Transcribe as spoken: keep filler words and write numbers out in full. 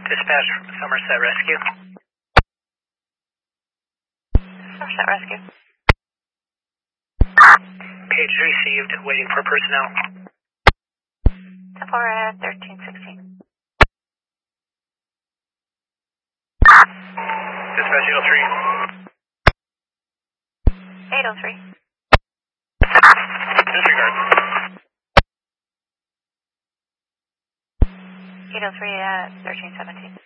Dispatch from Somerset Rescue. Somerset Rescue. Page received, waiting for personnel. ten four at thirteen sixteen. Dispatch eight oh three. eight oh three. Disregard. eight oh three at thirteen seventeen.